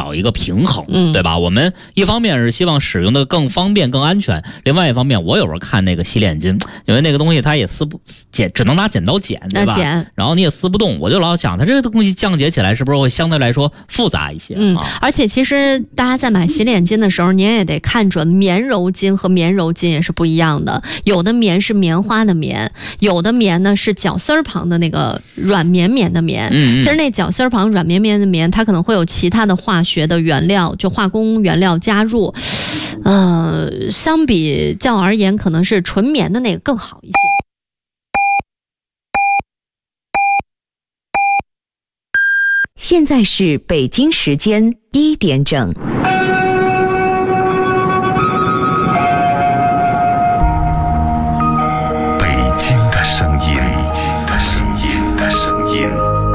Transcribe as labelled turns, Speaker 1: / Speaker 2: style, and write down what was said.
Speaker 1: 找一个平衡，对吧？我们一方面是希望使用的更方便、更安全，另外一方面，我有时候看那个洗脸巾，因为那个东西它也只能拿剪刀剪，对吧？然后你也撕不动，我就老想它这个东西降解起来是不是会相对来说复杂一些？
Speaker 2: 而且其实大家在买洗脸巾的时候，您也得看准棉柔巾和棉柔巾也是不一样的，有的棉是棉花的棉，有的棉呢是绞丝旁的那个软绵绵的棉。其实那绞丝旁软绵绵的棉，它可能会有其他的化学的原料，就化工原料加入，相比较而言，可能是纯棉的那个更好一些。
Speaker 3: 现在是北京时间1点整。